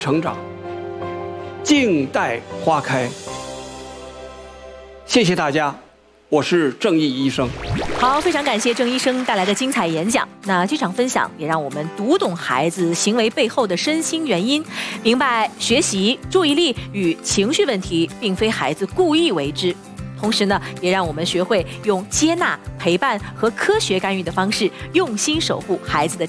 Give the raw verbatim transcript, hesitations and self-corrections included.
成长，静待花开。谢谢大家，我是郑毅医生。 好，非常感谢郑医生带来的精彩演讲。那这场分享也让我们读懂孩子行为背后的身心原因，明白学习、注意力与情绪问题并非孩子故意为之。同时呢，也让我们学会用接纳、陪伴和科学干预的方式，用心守护孩子的